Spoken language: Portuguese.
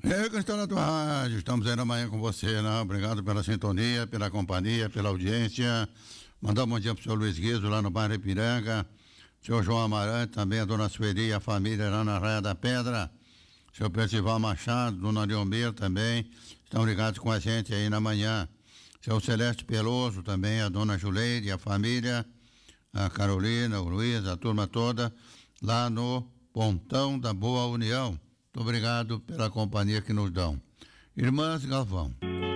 É, que está na tua rádio, estamos aí na manhã com você, né? Obrigado pela sintonia, pela companhia, pela audiência. Mandar um bom dia pro senhor Luiz Guizo, lá no bairro Ipiranga. Senhor João Amarante, também a dona Sueli e a família lá na Raia da Pedra. Senhor Percival Machado, dona Leomir também, estão ligados com a gente aí na manhã. Senhor Celeste Peloso também, a dona Juleide, a família, a Carolina, o Luiz, a turma toda, lá no Pontão da Boa União. Muito obrigado pela companhia que nos dão. Irmãs Galvão.